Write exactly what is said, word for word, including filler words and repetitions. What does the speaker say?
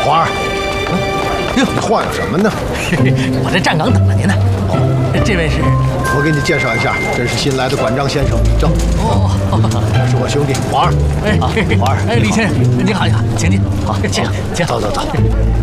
皇儿，哟，你晃悠什么呢？ 我在站岗等着您呢。哦，这位是？ 我给你介绍一下，这是新来的管账先生李正。哦，这是我兄弟皇儿。 哎，皇儿，哎，李先生，你好，你好，请进。好，请，请， 走走走。